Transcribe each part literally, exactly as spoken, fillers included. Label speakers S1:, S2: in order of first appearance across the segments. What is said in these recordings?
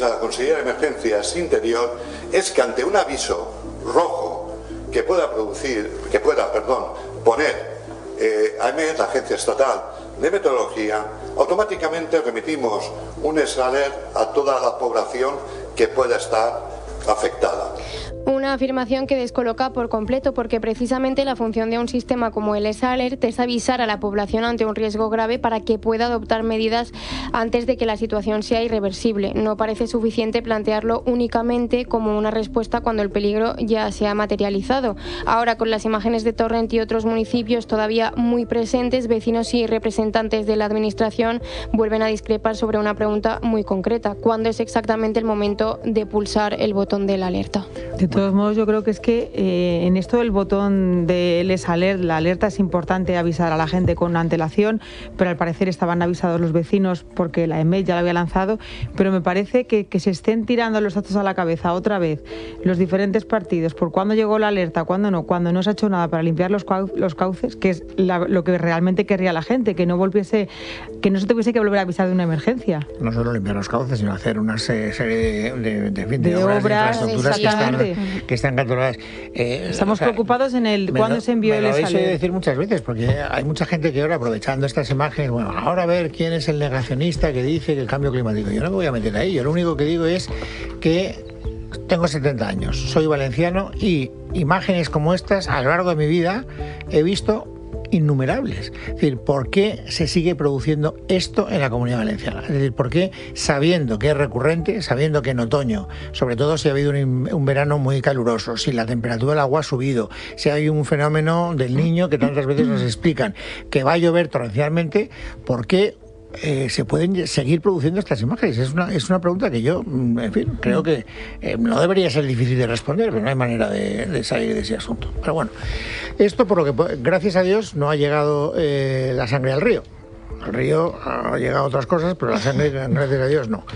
S1: dice la consejera de Emergencias Interior es que ante un aviso rojo que pueda producir, que pueda, perdón, poner eh, A M E, la Agencia Estatal de Meteorología, automáticamente remitimos un alert a toda la población que pueda estar afectada.
S2: Una afirmación que descoloca por completo porque precisamente la función de un sistema como el S-Alert es avisar a la población ante un riesgo grave para que pueda adoptar medidas antes de que la situación sea irreversible. No parece suficiente plantearlo únicamente como una respuesta cuando el peligro ya se ha materializado. Ahora, con las imágenes de Torrent y otros municipios todavía muy presentes, vecinos y representantes de la administración vuelven a discrepar sobre una pregunta muy concreta: ¿cuándo es exactamente el momento de pulsar el botón de la alerta?
S3: De todos modos, yo creo que es que eh, en esto del botón del S-Alert, la alerta es importante avisar a la gente con antelación, pero al parecer estaban avisados los vecinos porque la E M E ya lo había lanzado, pero me parece que, que se estén tirando los datos a la cabeza otra vez los diferentes partidos por cuándo llegó la alerta, cuándo no, cuando no se ha hecho nada para limpiar los, cau los cauces, que es la, lo que realmente querría la gente, que no volviese, que no se tuviese que volver a avisar de una emergencia.
S4: No solo limpiar los cauces, sino hacer una serie de, de, de, de, de,
S3: de
S4: obras,
S3: obras,
S4: de infraestructuras que están, que están catalogadas. Eh,
S3: Estamos o sea, preocupados en el cuándo
S4: lo,
S3: se envió el S-Alert.
S4: Me lo habéis oído decir muchas veces, porque hay mucha gente que ahora, aprovechando estas imágenes, bueno, ahora a ver quién es el negacionista que dice que el cambio climático. Yo no me voy a meter ahí, yo lo único que digo es que tengo setenta años, soy valenciano y imágenes como estas a lo largo de mi vida he visto innumerables. Es decir, ¿por qué se sigue produciendo esto en la Comunidad Valenciana? Es decir, ¿por qué, sabiendo que es recurrente, sabiendo que en otoño, sobre todo si ha habido un, un verano muy caluroso, si la temperatura del agua ha subido, si hay un fenómeno del Niño que tantas veces nos explican que va a llover torrencialmente, ¿por qué Eh, se pueden seguir produciendo estas imágenes? Es una, es una pregunta que yo, en fin, creo que eh, no debería ser difícil de responder, pero no hay manera de, de salir de ese asunto. Pero bueno, esto por lo que, gracias a Dios, no ha llegado eh, la sangre al río. Al río ha llegado otras cosas, pero la sangre, gracias a Dios, no.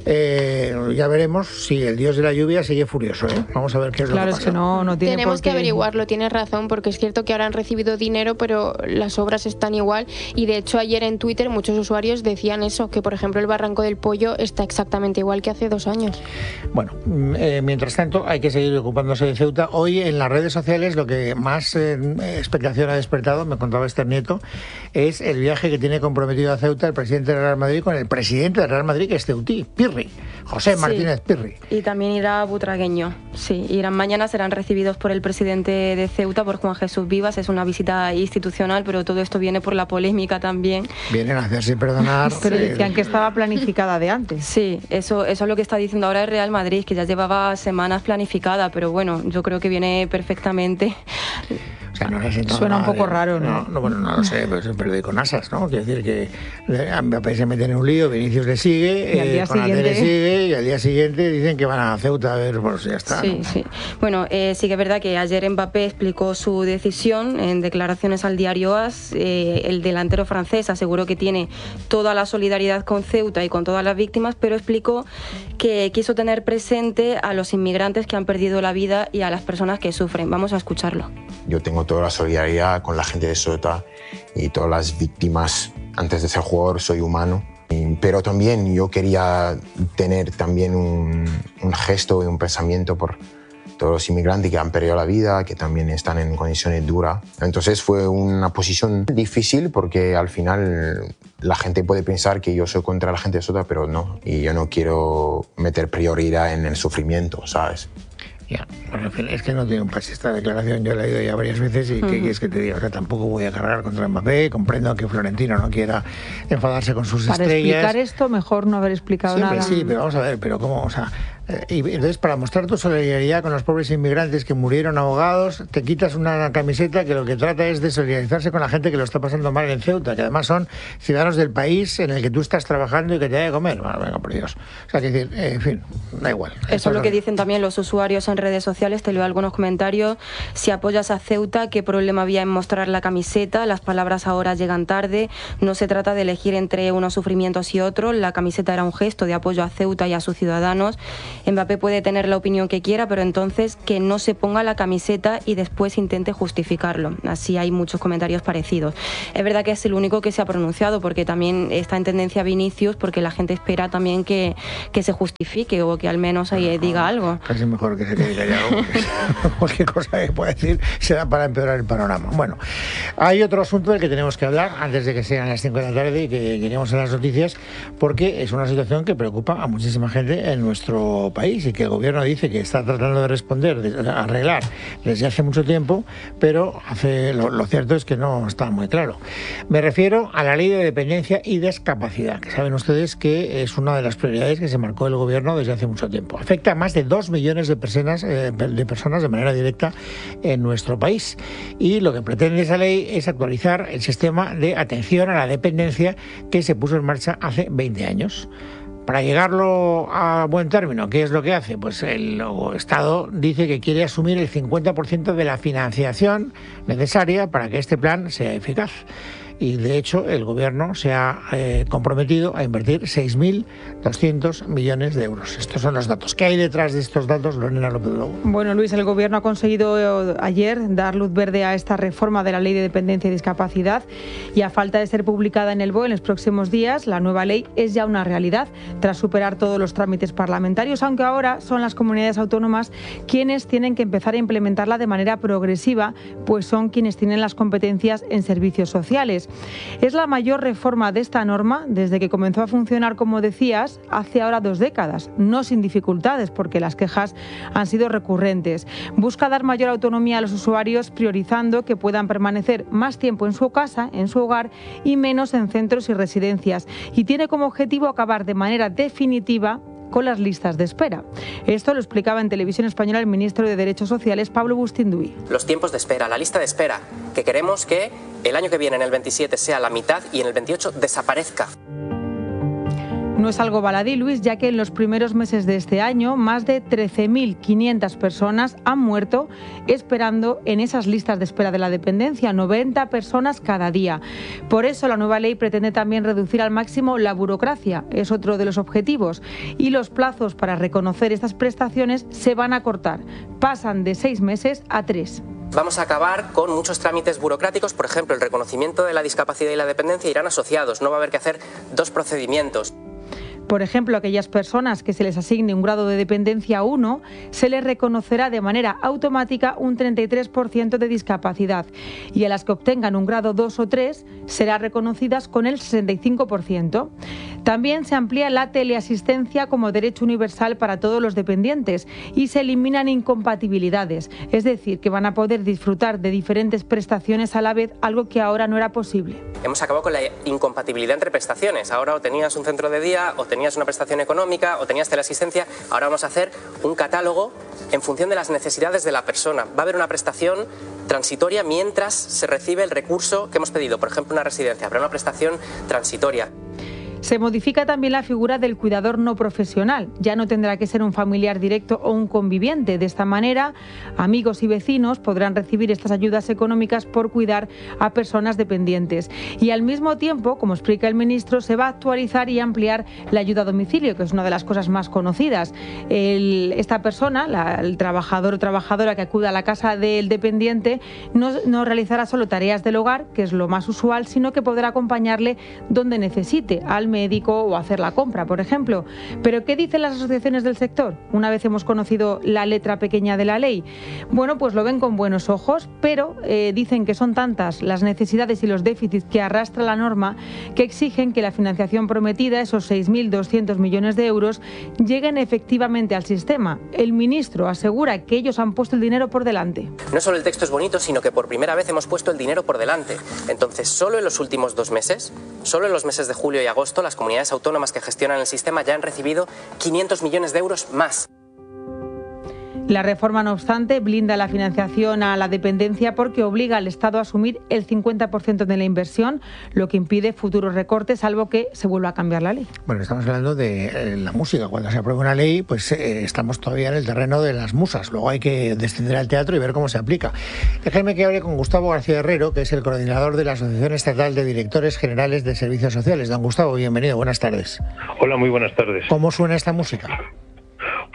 S4: Eh, ya veremos si el dios de la lluvia sigue furioso, ¿eh? Vamos a ver qué es
S3: claro,
S4: lo que pasa.
S3: Es que no, no tiene
S2: Tenemos
S3: por qué...
S2: que averiguarlo, tienes razón, porque es cierto que ahora han recibido dinero, pero las obras están igual. Y de hecho ayer en Twitter muchos usuarios decían eso, que por ejemplo el Barranco del Pollo está exactamente igual que hace dos años.
S4: Bueno, eh, mientras tanto hay que seguir ocupándose de Ceuta. Hoy en las redes sociales lo que más eh, expectación ha despertado, me contaba Esther Nieto, es el viaje que tiene comprometido a Ceuta el presidente del Real Madrid con el presidente del Real Madrid, que es ceutí, Pirri, José Martínez Pirri.
S5: Sí, y también irá Butragueño. Sí, irán mañana, serán recibidos por el presidente de Ceuta, por Juan Jesús Vivas. Es una visita institucional, pero todo esto viene por la polémica también.
S4: Vienen a hacerse perdonar.
S3: Pero decían que estaba planificada de antes.
S5: Sí, eso, eso es lo que está diciendo ahora el Real Madrid, que ya llevaba semanas planificada, pero bueno, yo creo que viene perfectamente.
S4: O sea, no
S3: Suena un poco
S4: de,
S3: raro, ¿no?
S4: No, no, bueno, no lo sé, pero es un periódico Nasas, ¿no? Quiere decir que a Mbappé se mete en un lío, Vinicius le sigue,
S3: y al día
S4: eh,
S3: siguiente
S4: le sigue, y al día siguiente dicen que van a Ceuta a ver, pues ya está.
S5: Sí,
S4: ¿no?
S5: sí. Bueno, eh, sí que es verdad que ayer Mbappé explicó su decisión en declaraciones al diario AS. Eh, el delantero francés aseguró que tiene toda la solidaridad con Ceuta y con todas las víctimas, pero explicó que quiso tener presente a los inmigrantes que han perdido la vida y a las personas que sufren. Vamos a escucharlo.
S6: Yo tengo toda la solidaridad con la gente de Ceuta y todas las víctimas. Antes de ser jugador soy humano, pero también yo quería tener también un, un gesto y un pensamiento por todos los inmigrantes que han perdido la vida, que también están en condiciones duras. Entonces fue una posición difícil porque al final la gente puede pensar que yo soy contra la gente de Ceuta, pero no. Y yo no quiero meter prioridad en el sufrimiento, ¿sabes?
S4: Ya, bueno, es que no tiene un pase esta declaración, yo la he oído ya varias veces y uh-huh. ¿qué quieres que te diga? O sea, tampoco voy a cargar contra Mbappé, comprendo que Florentino no quiera enfadarse con sus
S3: Para
S4: estrellas.
S3: Para explicar esto, mejor no haber explicado
S4: Siempre,
S3: nada.
S4: Sí, pero vamos a ver, pero cómo, o sea, eh, y entonces para mostrar tu solidaridad con los pobres inmigrantes que murieron ahogados, te quitas una camiseta que lo que trata es de solidarizarse con la gente que lo está pasando mal en Ceuta, que además son ciudadanos del país en el que tú estás trabajando y que te hay que comer. Bueno, venga, por Dios. O sea, que decir, eh, en fin, da igual.
S5: Eso Esto es lo que dicen también los usuarios en redes sociales. Te leo algunos comentarios. Si apoyas a Ceuta, ¿qué problema había en mostrar la camiseta? Las palabras ahora llegan tarde. No se trata de elegir entre unos sufrimientos y otros. La camiseta era un gesto de apoyo a Ceuta y a sus ciudadanos. Mbappé puede tener la opinión que quiera, pero entonces que no se ponga la camiseta y después intente justificarlo. Así hay muchos comentarios parecidos. Es verdad que es el único que se ha pronunciado, porque también está en tendencia Vinicius, porque la gente espera también que, que se justifique o que al menos ahí diga algo.
S4: Casi mejor que se quede callado, porque cualquier cosa que pueda decir será para empeorar el panorama. Bueno, hay otro asunto del que tenemos que hablar antes de que sean las cinco de la tarde y que lleguemos a las noticias, porque es una situación que preocupa a muchísima gente en nuestro país y que el gobierno dice que está tratando de responder, de arreglar desde hace mucho tiempo, pero hace, lo, lo cierto es que no está muy claro. Me refiero a la ley de dependencia y discapacidad, que saben ustedes que es una de las prioridades que se marcó el gobierno desde hace mucho tiempo. Afecta a más de dos millones de personas, eh, de personas de manera directa en nuestro país. Y lo que pretende esa ley es actualizar el sistema de atención a la dependencia que se puso en marcha hace veinte años. Para llegarlo a buen término, ¿qué es lo que hace? Pues el Estado dice que quiere asumir el cincuenta por ciento de la financiación necesaria para que este plan sea eficaz. Y de hecho el gobierno se ha eh, comprometido a invertir seis mil doscientos millones de euros. Estos son los datos. ¿Qué hay detrás de estos datos, Lorena López Lobo?
S3: Bueno, Luis, el gobierno ha conseguido ayer dar luz verde a esta reforma de la ley de dependencia y discapacidad, y a falta de ser publicada en el B O E en los próximos días, la nueva ley es ya una realidad tras superar todos los trámites parlamentarios, aunque ahora son las comunidades autónomas quienes tienen que empezar a implementarla de manera progresiva, pues son quienes tienen las competencias en servicios sociales. Es la mayor reforma de esta norma desde que comenzó a funcionar, como decías, hace ahora dos décadas, no sin dificultades, porque las quejas han sido recurrentes. Busca dar mayor autonomía a los usuarios, priorizando que puedan permanecer más tiempo en su casa, en su hogar, y menos en centros y residencias. Y tiene como objetivo acabar de manera definitiva con las listas de espera. Esto lo explicaba en Televisión Española el ministro de Derechos Sociales, Pablo Bustinduy.
S7: Los tiempos de espera, la lista de espera, que queremos que el año que viene, en el veintisiete, sea la mitad y en el veintiocho desaparezca.
S3: No es algo baladí, Luis, ya que en los primeros meses de este año más de trece mil quinientas personas han muerto esperando en esas listas de espera de la dependencia, noventa personas cada día. Por eso la nueva ley pretende también reducir al máximo la burocracia, es otro de los objetivos, y los plazos para reconocer estas prestaciones se van a cortar, pasan de seis meses a tres.
S7: Vamos a acabar con muchos trámites burocráticos, por ejemplo, el reconocimiento de la discapacidad y la dependencia irán asociados, no va a haber que hacer dos procedimientos.
S3: Por ejemplo, a aquellas personas que se les asigne un grado de dependencia uno, se les reconocerá de manera automática un treinta y tres por ciento de discapacidad, y a las que obtengan un grado dos o tres serán reconocidas con el sesenta y cinco por ciento. También se amplía la teleasistencia como derecho universal para todos los dependientes y se eliminan incompatibilidades, es decir, que van a poder disfrutar de diferentes prestaciones a la vez, algo que ahora no era posible.
S7: Hemos acabado con la incompatibilidad entre prestaciones. Ahora o tenías un centro de día, o tenías una prestación económica, o tenías teleasistencia. Ahora vamos a hacer un catálogo en función de las necesidades de la persona. Va a haber una prestación transitoria mientras se recibe el recurso que hemos pedido, por ejemplo una residencia, habrá una prestación transitoria.
S3: Se modifica también la figura del cuidador no profesional. Ya no tendrá que ser un familiar directo o un conviviente. De esta manera, amigos y vecinos podrán recibir estas ayudas económicas por cuidar a personas dependientes. Y al mismo tiempo, como explica el ministro, se va a actualizar y ampliar la ayuda a domicilio, que es una de las cosas más conocidas. El, esta persona, la, el trabajador o trabajadora que acuda a la casa del dependiente, no, no realizará solo tareas del hogar, que es lo más usual, sino que podrá acompañarle donde necesite, al médico o hacer la compra, por ejemplo. Pero ¿qué dicen las asociaciones del sector? Una vez hemos conocido la letra pequeña de la ley, bueno, pues lo ven con buenos ojos, pero eh, dicen que son tantas las necesidades y los déficits que arrastra la norma que exigen que la financiación prometida, esos seis mil doscientos millones de euros, lleguen efectivamente al sistema. El ministro asegura que ellos han puesto el dinero por delante.
S7: No solo el texto es bonito, sino que por primera vez hemos puesto el dinero por delante. Entonces, solo en los últimos dos meses, solo en los meses de julio y agosto, las comunidades autónomas que gestionan el sistema ya han recibido quinientos millones de euros más.
S3: La reforma, no obstante, blinda la financiación a la dependencia porque obliga al Estado a asumir el cincuenta por ciento de la inversión, lo que impide futuros recortes, salvo que se vuelva a cambiar la ley.
S4: Bueno, estamos hablando de eh, la música. Cuando se aprueba una ley, pues eh, estamos todavía en el terreno de las musas. Luego hay que descender al teatro y ver cómo se aplica. Déjenme que hable con Gustavo García Herrero, que es el coordinador de la Asociación Estatal de Directores Generales de Servicios Sociales. Don Gustavo, bienvenido, buenas tardes.
S8: Hola, muy buenas tardes.
S4: ¿Cómo suena esta música?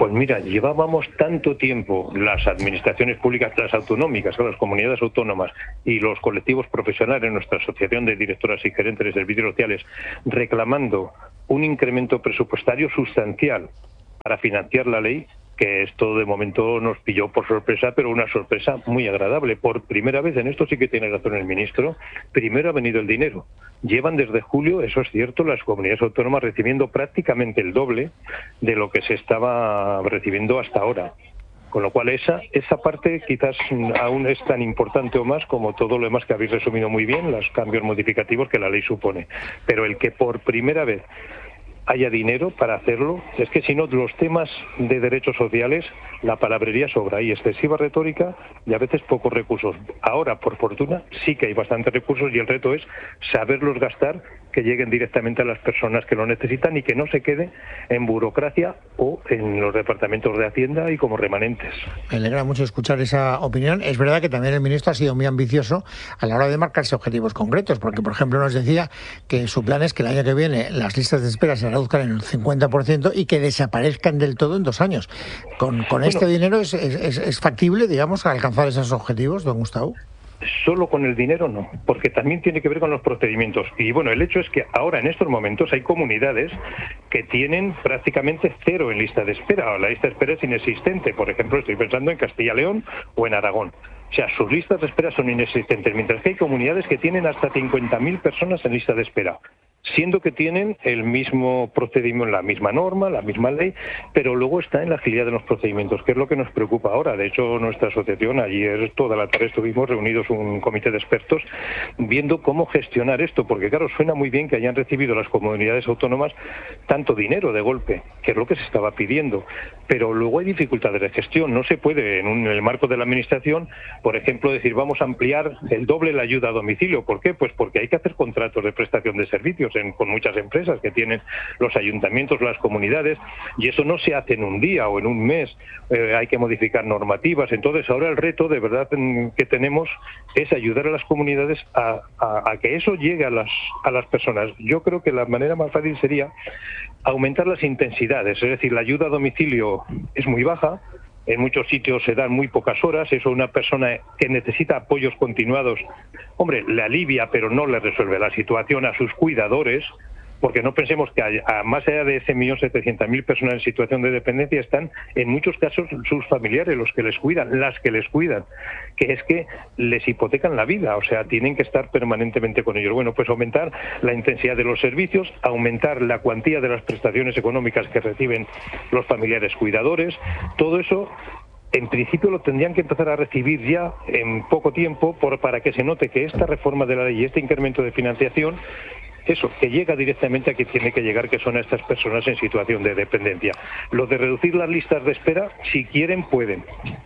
S8: Pues mira, llevábamos tanto tiempo las administraciones públicas, las autonómicas, las comunidades autónomas y los colectivos profesionales, nuestra asociación de directoras y gerentes de servicios sociales, reclamando un incremento presupuestario sustancial para financiar la ley, que esto de momento nos pilló por sorpresa, pero una sorpresa muy agradable. Por primera vez, en esto sí que tiene razón el ministro, primero ha venido el dinero. Llevan desde julio, eso es cierto, las comunidades autónomas recibiendo prácticamente el doble de lo que se estaba recibiendo hasta ahora. Con lo cual esa, esa parte quizás aún es tan importante o más como todo lo demás que habéis resumido muy bien, los cambios modificativos que la ley supone. Pero el que por primera vez haya dinero para hacerlo, es que si no, los temas de derechos sociales, la palabrería sobra, hay excesiva retórica y a veces pocos recursos. Ahora, por fortuna, sí que hay bastantes recursos y el reto es saberlos gastar, que lleguen directamente a las personas que lo necesitan y que no se quede en burocracia o en los departamentos de Hacienda y como remanentes.
S4: Me alegra mucho escuchar esa opinión. Es verdad que también el ministro ha sido muy ambicioso a la hora de marcarse objetivos concretos, porque, por ejemplo, nos decía que su plan es que el año que viene las listas de espera se reduzcan en un cincuenta por ciento y que desaparezcan del todo en dos años. Con, con bueno, este dinero es, es, es factible, digamos, alcanzar esos objetivos, don Gustavo.
S8: Solo con el dinero no, porque también tiene que ver con los procedimientos. Y bueno, el hecho es que ahora en estos momentos hay comunidades que tienen prácticamente cero en lista de espera, o la lista de espera es inexistente. Por ejemplo, estoy pensando en Castilla y León o en Aragón. O sea, sus listas de espera son inexistentes, mientras que hay comunidades que tienen hasta cincuenta mil personas en lista de espera, siendo que tienen el mismo procedimiento, la misma norma, la misma ley, pero luego está en la agilidad de los procedimientos, que es lo que nos preocupa ahora. De hecho, nuestra asociación, ayer toda la tarde estuvimos reunidos un comité de expertos viendo cómo gestionar esto, porque claro, suena muy bien que hayan recibido las comunidades autónomas tanto dinero de golpe, que es lo que se estaba pidiendo, pero luego hay dificultades de gestión. No se puede, en, un, en el marco de la administración, por ejemplo, decir vamos a ampliar el doble la ayuda a domicilio. ¿Por qué? Pues porque hay que hacer contratos de prestación de servicios En, con muchas empresas que tienen los ayuntamientos, las comunidades, y eso no se hace en un día o en un mes, eh, hay que modificar normativas. Entonces ahora el reto de verdad que tenemos es ayudar a las comunidades a, a, a que eso llegue a las, a las personas. Yo creo que la manera más fácil sería aumentar las intensidades, es decir, la ayuda a domicilio es muy baja, en muchos sitios se dan muy pocas horas, eso una persona que necesita apoyos continuados, hombre, le alivia pero no le resuelve la situación a sus cuidadores, porque no pensemos que a, a más allá de ese millón setecientas mil personas en situación de dependencia están en muchos casos sus familiares, los que les cuidan, las que les cuidan, que es que les hipotecan la vida, o sea, tienen que estar permanentemente con ellos. Bueno, pues aumentar la intensidad de los servicios, aumentar la cuantía de las prestaciones económicas que reciben los familiares cuidadores, todo eso en principio lo tendrían que empezar a recibir ya en poco tiempo por, para que se note que esta reforma de la ley y este incremento de financiación, eso, que llega directamente a quien tiene que llegar, que son a estas personas en situación de dependencia. Lo de reducir las listas de espera, si quieren, pueden.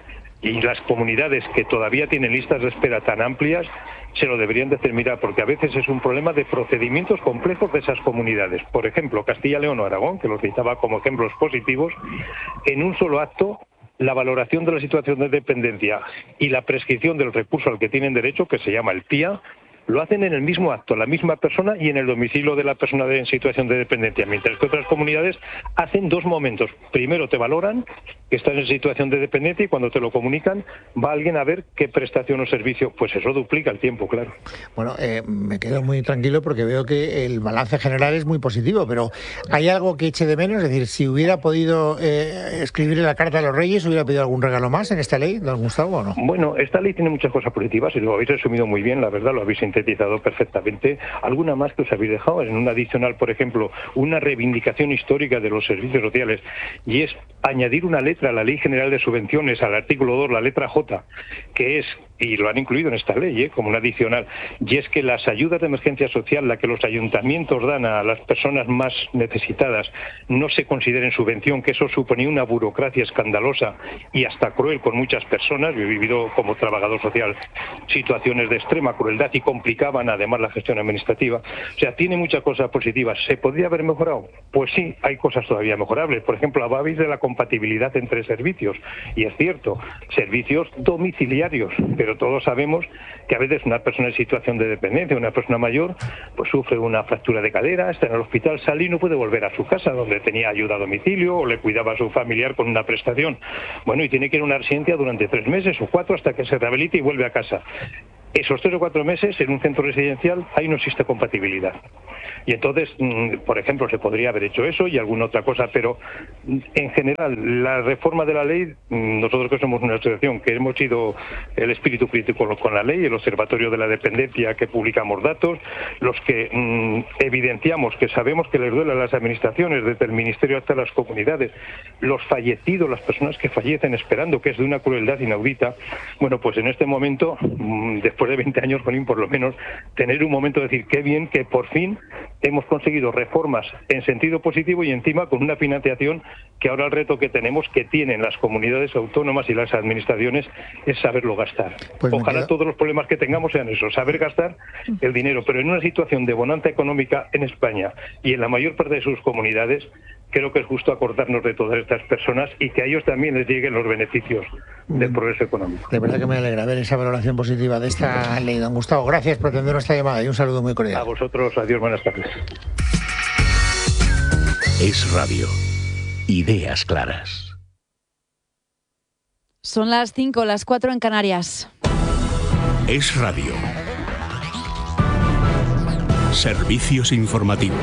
S8: Y las comunidades que todavía tienen listas de espera tan amplias, se lo deberían de hacer mirar, porque a veces es un problema de procedimientos complejos de esas comunidades. Por ejemplo, Castilla, León o Aragón, que los citaba como ejemplos positivos, en un solo acto, la valoración de la situación de dependencia y la prescripción del recurso al que tienen derecho, que se llama el P I A, lo hacen en el mismo acto, la misma persona y en el domicilio de la persona de, en situación de dependencia, mientras que otras comunidades hacen dos momentos. Primero te valoran que estás en situación de dependencia y cuando te lo comunican va alguien a ver qué prestación o servicio, pues eso duplica el tiempo, claro.
S4: Bueno, eh, me quedo muy tranquilo porque veo que el balance general es muy positivo, pero ¿hay algo que eche de menos? Es decir, si hubiera podido eh, escribirle la carta a los Reyes, ¿hubiera pedido algún regalo más en esta ley, don Gustavo, o no?
S8: Bueno, esta ley tiene muchas cosas positivas y lo habéis resumido muy bien, la verdad, lo habéis sintetizado perfectamente. Alguna más que os habéis dejado en un adicional, por ejemplo, una reivindicación histórica de los servicios sociales, y es añadir una letra a la Ley General de Subvenciones, al artículo dos, la letra J, que es, y lo han incluido en esta ley, ¿eh? como un adicional, y es que las ayudas de emergencia social, la que los ayuntamientos dan a las personas más necesitadas, no se consideren subvención, que eso suponía una burocracia escandalosa y hasta cruel con muchas personas. Yo he vivido como trabajador social situaciones de extrema crueldad y complicaban además la gestión administrativa. O sea, tiene muchas cosas positivas. ¿Se podría haber mejorado? Pues sí, hay cosas todavía mejorables. Por ejemplo, hablabais de la compatibilidad entre servicios. Y es cierto, servicios domiciliarios, pero todos sabemos que a veces una persona en situación de dependencia, una persona mayor, pues sufre una fractura de cadera, está en el hospital, sale y no puede volver a su casa, donde tenía ayuda a domicilio o le cuidaba a su familiar con una prestación. Bueno, y tiene que ir a una residencia durante tres meses o cuatro hasta que se rehabilite y vuelve a casa. Esos tres o cuatro meses en un centro residencial, ahí no existe compatibilidad. Y entonces, por ejemplo, se podría haber hecho eso y alguna otra cosa, pero en general, la reforma de la ley, nosotros que somos una asociación que hemos sido el espíritu crítico con la ley, el Observatorio de la Dependencia que publicamos datos, los que mmm, evidenciamos que sabemos que les duele a las administraciones, desde el Ministerio hasta las comunidades, los fallecidos, las personas que fallecen esperando, que es de una crueldad inaudita. Bueno, pues en este momento, mmm, después de veinte años, Jolín, por lo menos, tener un momento de decir qué bien que por fin hemos conseguido reformas en sentido positivo y encima con una financiación que ahora el reto que tenemos, que tienen las comunidades autónomas y las administraciones, es saberlo gastar. Pues ojalá quedo... todos los problemas que tengamos sean eso, saber gastar el dinero, pero en una situación de bonanza económica en España y en la mayor parte de sus comunidades, creo que es justo acordarnos de todas estas personas y que a ellos también les lleguen los beneficios del progreso económico.
S4: De verdad que me alegra ver esa valoración positiva de esta ley, don Gustavo. Gracias por atender nuestra llamada y un saludo muy cordial.
S8: A vosotros, adiós, buenas tardes.
S9: Es Radio. Ideas claras.
S10: Son las cinco, las cuatro en Canarias.
S9: Es Radio. Servicios informativos.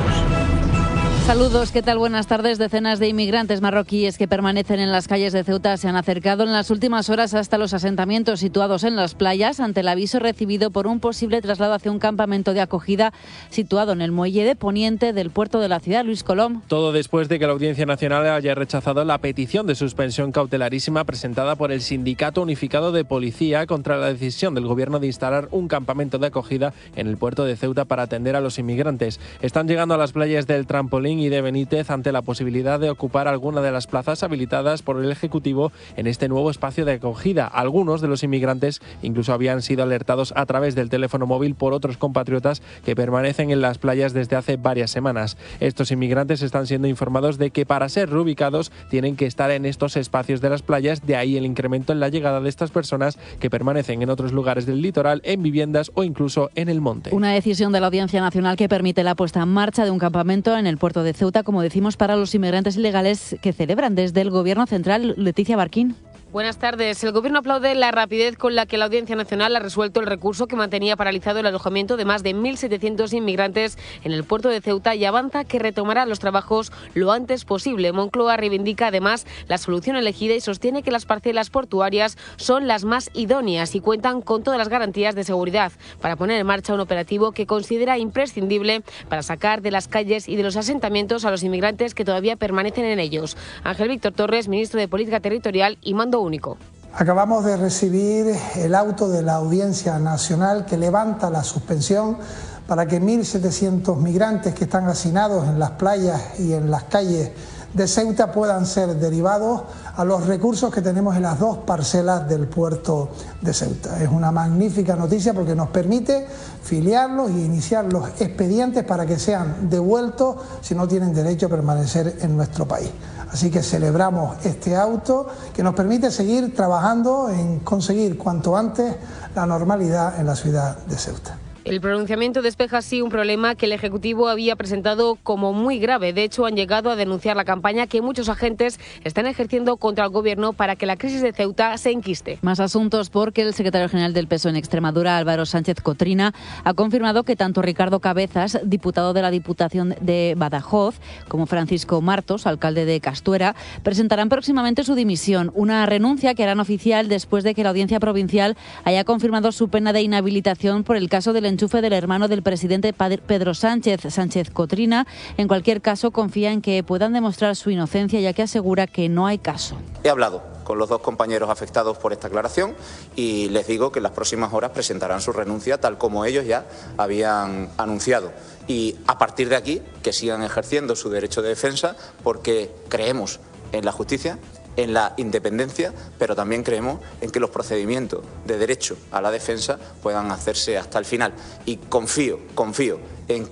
S10: Saludos, ¿qué tal? Buenas tardes. Decenas de inmigrantes marroquíes que permanecen en las calles de Ceuta se han acercado en las últimas horas hasta los asentamientos situados en las playas ante el aviso recibido por un posible traslado hacia un campamento de acogida situado en el muelle de Poniente del puerto de la ciudad. Luis Colom.
S11: Todo después de que la Audiencia Nacional haya rechazado la petición de suspensión cautelarísima presentada por el Sindicato Unificado de Policía contra la decisión del Gobierno de instalar un campamento de acogida en el puerto de Ceuta para atender a los inmigrantes. Están llegando a las playas del Trampolín y de Benítez ante la posibilidad de ocupar alguna de las plazas habilitadas por el Ejecutivo en este nuevo espacio de acogida. Algunos de los inmigrantes incluso habían sido alertados a través del teléfono móvil por otros compatriotas que permanecen en las playas desde hace varias semanas. Estos inmigrantes están siendo informados de que para ser reubicados tienen que estar en estos espacios de las playas, de ahí el incremento en la llegada de estas personas que permanecen en otros lugares del litoral, en viviendas o incluso en el monte.
S10: Una decisión de la Audiencia Nacional que permite la puesta en marcha de un campamento en el puerto de Ceuta, como decimos, para los inmigrantes ilegales que celebran desde el Gobierno Central. Leticia Barquín.
S12: Buenas tardes. El Gobierno aplaude la rapidez con la que la Audiencia Nacional ha resuelto el recurso que mantenía paralizado el alojamiento de más de mil setecientos inmigrantes en el puerto de Ceuta y avanza que retomará los trabajos lo antes posible. Moncloa reivindica además la solución elegida y sostiene que las parcelas portuarias son las más idóneas y cuentan con todas las garantías de seguridad para poner en marcha un operativo que considera imprescindible para sacar de las calles y de los asentamientos a los inmigrantes que todavía permanecen en ellos. Ángel Víctor Torres, ministro de Política Territorial y Mando Único.
S13: Acabamos de recibir el auto de la Audiencia Nacional que levanta la suspensión para que mil setecientos migrantes que están hacinados en las playas y en las calles de Ceuta puedan ser derivados a los recursos que tenemos en las dos parcelas del puerto de Ceuta. Es una magnífica noticia porque nos permite filiarlos y iniciar los expedientes para que sean devueltos si no tienen derecho a permanecer en nuestro país. Así que celebramos este auto que nos permite seguir trabajando en conseguir cuanto antes la normalidad en la ciudad de Ceuta.
S12: El pronunciamiento despeja así un problema que el Ejecutivo había presentado como muy grave. De hecho, han llegado a denunciar la campaña que muchos agentes están ejerciendo contra el Gobierno para que la crisis de Ceuta se enquiste.
S10: Más asuntos porque el secretario general del P S O E en Extremadura, Álvaro Sánchez Cotrina, ha confirmado que tanto Ricardo Cabezas, diputado de la Diputación de Badajoz, como Francisco Martos, alcalde de Castuera, presentarán próximamente su dimisión. Una renuncia que harán oficial después de que la Audiencia Provincial haya confirmado su pena de inhabilitación por el caso del enchufe del hermano del presidente Pedro Sánchez, Sánchez Cotrina. En cualquier caso, confía en que puedan demostrar su inocencia, ya que asegura que no hay caso.
S14: He hablado con los dos compañeros afectados por esta aclaración y les digo que en las próximas horas presentarán su renuncia, tal como ellos ya habían anunciado. Y a partir de aquí, que sigan ejerciendo su derecho de defensa, porque creemos en la justicia, en la independencia, pero también creemos en que los procedimientos de derecho a la defensa puedan hacerse hasta el final. Y confío, confío en que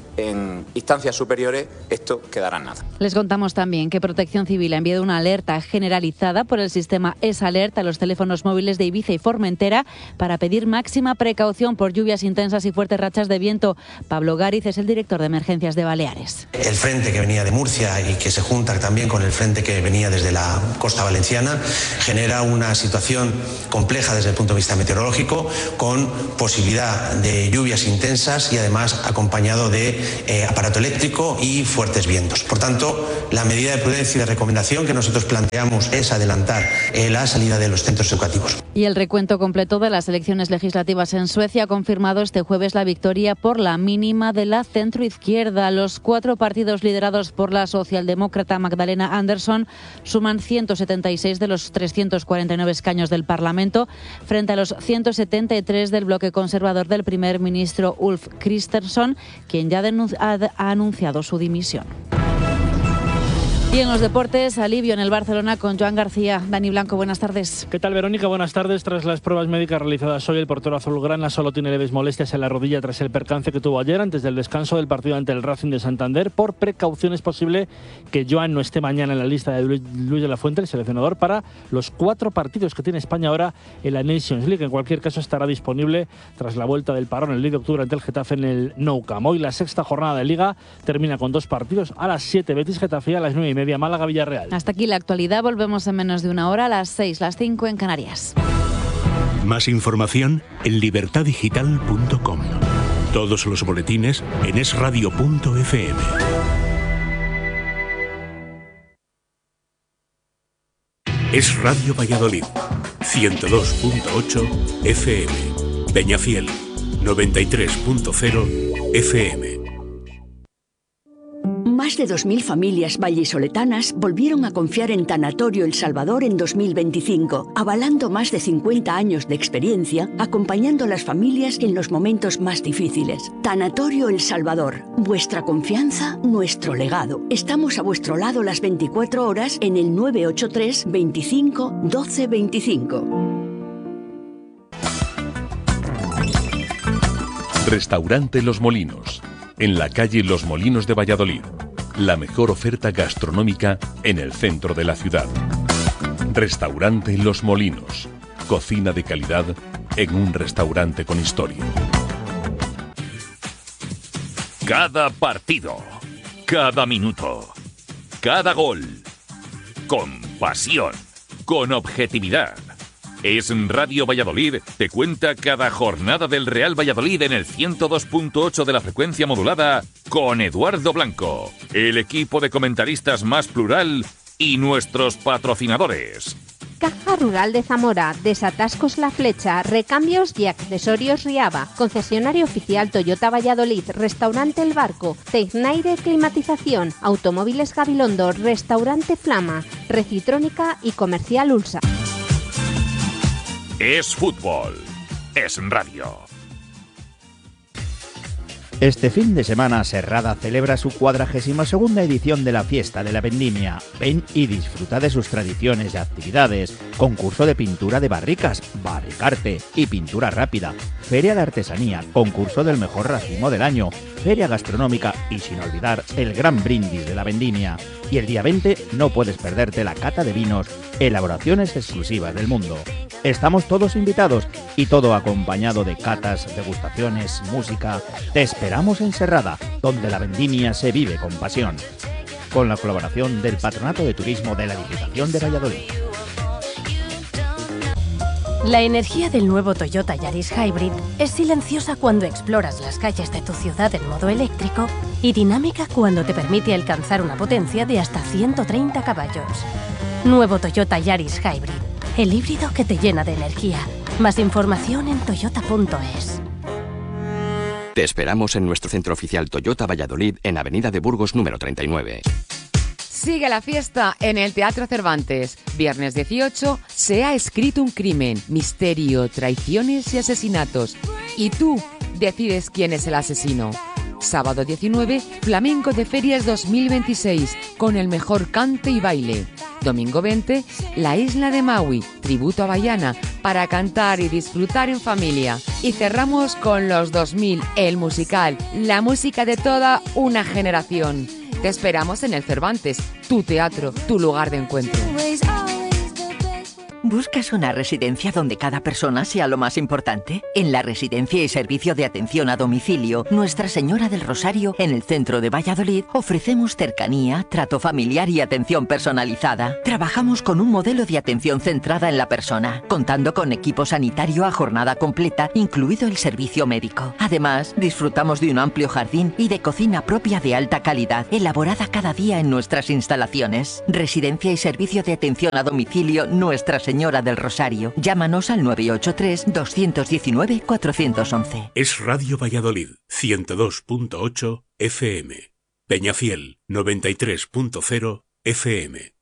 S14: en instancias superiores, esto quedará en nada.
S10: Les contamos también que Protección Civil ha enviado una alerta generalizada por el sistema ESALERT a los teléfonos móviles de Ibiza y Formentera para pedir máxima precaución por lluvias intensas y fuertes rachas de viento. Pablo Gáriz es el director de emergencias de Baleares.
S15: El frente que venía de Murcia y que se junta también con el frente que venía desde la costa valenciana genera una situación compleja desde el punto de vista meteorológico, con posibilidad de lluvias intensas y además acompañado de eh, aparato eléctrico y fuertes vientos. Por tanto, la medida de prudencia y de recomendación que nosotros planteamos es adelantar eh, la salida de los centros educativos.
S10: Y el recuento completo de las elecciones legislativas en Suecia ha confirmado este jueves la victoria por la mínima de la centroizquierda. Los cuatro partidos liderados por la socialdemócrata Magdalena Andersson suman ciento setenta y seis de los trescientos cuarenta y nueve escaños del Parlamento frente a los ciento setenta y tres del bloque conservador del primer ministro Ulf Kristersson, quien ya ha anunciado su dimisión. Y en los deportes, alivio en el Barcelona con Joan García. Dani Blanco, buenas tardes.
S16: ¿Qué tal, Verónica? Buenas tardes. Tras las pruebas médicas realizadas hoy, el portero azulgrana solo tiene leves molestias en la rodilla tras el percance que tuvo ayer antes del descanso del partido ante el Racing de Santander. Por precaución es posible que Joan no esté mañana en la lista de Luis de la Fuente, el seleccionador, para los cuatro partidos que tiene España ahora en la Nations League. En cualquier caso, estará disponible tras la vuelta del parón el diez de octubre ante el Getafe en el Nou Camp. Hoy la sexta jornada de Liga termina con dos partidos. A las siete, Betis-Getafe, a las nueve y media, Málaga-Villarreal.
S10: Hasta aquí la actualidad. Volvemos en menos de una hora, a las seis, las cinco en Canarias.
S9: Más información en libertad digital punto com. Todos los boletines en es radio punto efe eme. Es Radio Valladolid, ciento dos punto ocho efe eme. Peñafiel, noventa y tres punto cero efe eme.
S17: Más de dos mil familias vallisoletanas volvieron a confiar en Tanatorio El Salvador en dos mil veinticinco, avalando más de cincuenta años de experiencia, acompañando a las familias en los momentos más difíciles. Tanatorio El Salvador, vuestra confianza, nuestro legado. Estamos a vuestro lado las veinticuatro horas en el nueve ocho tres, veinticinco, doce veinticinco.
S18: Restaurante Los Molinos, en la calle Los Molinos de Valladolid. La mejor oferta gastronómica en el centro de la ciudad. Restaurante Los Molinos. Cocina de calidad en un restaurante con historia.
S19: Cada partido, cada minuto, cada gol. Con pasión, con objetividad. Es Radio Valladolid, te cuenta cada jornada del Real Valladolid en el ciento dos punto ocho de la frecuencia modulada con Eduardo Blanco, el equipo de comentaristas más plural y nuestros patrocinadores.
S20: Caja Rural de Zamora, Desatascos La Flecha, Recambios y Accesorios Riaba, Concesionario Oficial Toyota Valladolid, Restaurante El Barco, Tecnaire Climatización, Automóviles Gabilondo, Restaurante Flama, Recitrónica y Comercial Ulsa.
S19: Es fútbol, es radio.
S21: Este fin de semana Serrada celebra su cuadragésima segunda edición de la Fiesta de la Vendimia. Ven y disfruta de sus tradiciones y actividades. Concurso de pintura de barricas, barricarte y pintura rápida. Feria de artesanía, concurso del mejor racimo del año. Feria gastronómica y sin olvidar el gran brindis de la Vendimia. Y el día veinte no puedes perderte la cata de vinos, elaboraciones exclusivas del mundo. Estamos todos invitados y todo acompañado de catas, degustaciones, música. Te esperamos en Serrada, donde la vendimia se vive con pasión. Con la colaboración del Patronato de Turismo de la Diputación de Valladolid.
S22: La energía del nuevo Toyota Yaris Hybrid es silenciosa cuando exploras las calles de tu ciudad en modo eléctrico y dinámica cuando te permite alcanzar una potencia de hasta ciento treinta caballos. Nuevo Toyota Yaris Hybrid, el híbrido que te llena de energía. Más información en toyota punto es.
S23: Te esperamos en nuestro centro oficial Toyota Valladolid en Avenida de Burgos número treinta y nueve.
S24: Sigue la fiesta en el Teatro Cervantes. Viernes dieciocho, Se ha escrito un crimen, misterio, traiciones y asesinatos. Y tú decides quién es el asesino. Sábado diecinueve, Flamenco de Ferias dos mil veintiséis, con el mejor cante y baile. Domingo veinte, La Isla de Maui, tributo a Bahiana, para cantar y disfrutar en familia. Y cerramos con los dos mil, el musical, la música de toda una generación. Te esperamos en el Cervantes, tu teatro, tu lugar de encuentro.
S1: ¿Buscas una residencia donde cada persona sea lo más importante? En la Residencia y Servicio de Atención a Domicilio Nuestra Señora del Rosario, en el centro de Valladolid, ofrecemos cercanía, trato familiar y atención personalizada. Trabajamos con un modelo de atención centrada en la persona, contando con equipo sanitario a jornada completa, incluido el servicio médico. Además, disfrutamos de un amplio jardín y de cocina propia de alta calidad, elaborada cada día en nuestras instalaciones. Residencia y Servicio de Atención a Domicilio Nuestra Señora del Rosario. Llámanos al nueve ocho tres, dos uno nueve, cuatro uno uno.
S9: Es Radio Valladolid, ciento dos punto ocho F M. Peñafiel, noventa y tres punto cero F M.